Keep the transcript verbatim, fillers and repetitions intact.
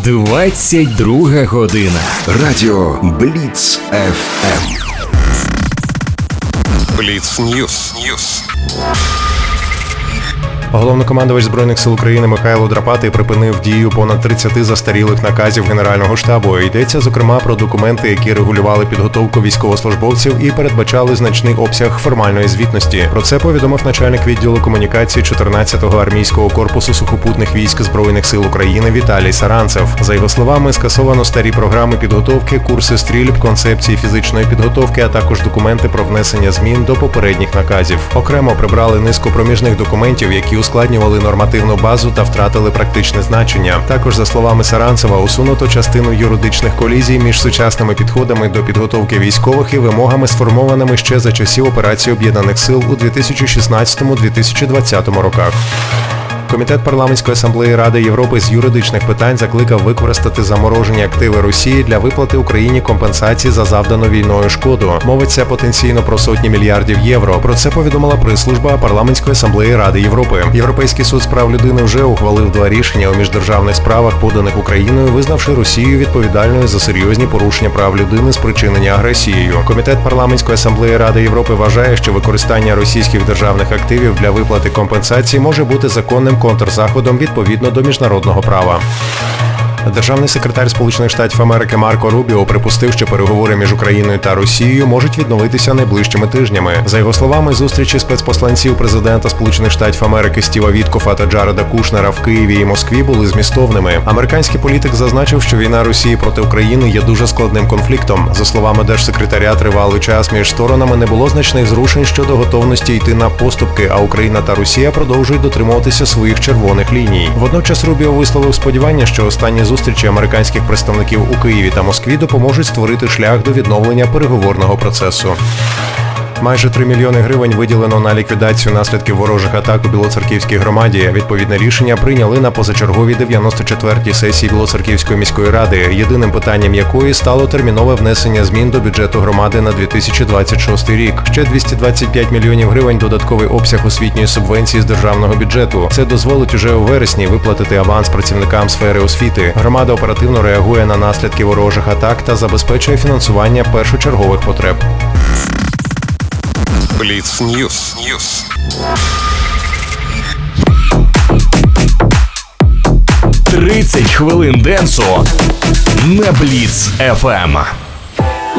двадцять друга година. Радіо Бліц еф ем. Бліц Ньюс. Ньюс. Головнокомандувач Збройних сил України Михайло Драпатий припинив дію понад тридцяти застарілих наказів Генерального штабу. Йдеться, зокрема, про документи, які регулювали підготовку військовослужбовців і передбачали значний обсяг формальної звітності. Про це повідомив начальник відділу комунікації чотирнадцятого армійського корпусу сухопутних військ Збройних сил України Віталій Саранцев. За його словами, скасовано старі програми підготовки, курси стрільб, концепції фізичної підготовки, а також документи про внесення змін до попередніх наказів. Окремо прибрали низку проміжних документів, які ускладнювали нормативну базу та втратили практичне значення. Також, за словами Саранцева, усунуто частину юридичних колізій між сучасними підходами до підготовки військових і вимогами, сформованими ще за часів операції Об'єднаних сил у дві тисячі шістнадцятому - дві тисячі двадцятому роках. Комітет Парламентської асамблеї Ради Європи з юридичних питань закликав використати заморожені активи Росії для виплати Україні компенсації за завдану війною шкоду. Мовиться потенційно про сотні мільярдів євро. Про це повідомила прес-служба Парламентської асамблеї Ради Європи. Європейський суд з прав людини вже ухвалив два рішення у міждержавних справах, поданих Україною, визнавши Росію відповідальною за серйозні порушення прав людини, спричинені агресією. Комітет Парламентської асамблеї Ради Європи вважає, що використання російських державних активів для виплати компенсації може бути законним контрзаходом відповідно до міжнародного права. Державний секретар Сполучених Штатів Америки Марко Рубіо припустив, що переговори між Україною та Росією можуть відновитися найближчими тижнями. За його словами, зустрічі спецпосланців президента Сполучених Штатів Америки Стіва Віткофа та Джареда Кушнера в Києві і Москві були змістовними. Американський політик зазначив, що війна Росії проти України є дуже складним конфліктом. За словами держсекретаря, тривалий час між сторонами не було значних зрушень щодо готовності йти на поступки, а Україна та Росія продовжують дотримуватися своїх червоних ліній. Водночас Рубіо висловив сподівання, що останні зустрічі американських представників у Києві та Москві допоможуть створити шлях до відновлення переговорного процесу. Майже три мільйони гривень виділено на ліквідацію наслідків ворожих атак у Білоцерківській громаді. Відповідне рішення прийняли на позачерговій дев'яносто четвертій сесії Білоцерківської міської ради, єдиним питанням якої стало термінове внесення змін до бюджету громади на дві тисячі двадцять шостий рік. Ще двісті двадцять п'ять мільйонів гривень додатковий обсяг освітньої субвенції з державного бюджету. Це дозволить уже у вересні виплатити аванс працівникам сфери освіти. Громада оперативно реагує на наслідки ворожих атак та забезпечує фінансування першочергових потреб. Бліц Ньюс. Ньюс. тридцять хвилин денсу на Бліц еф ем.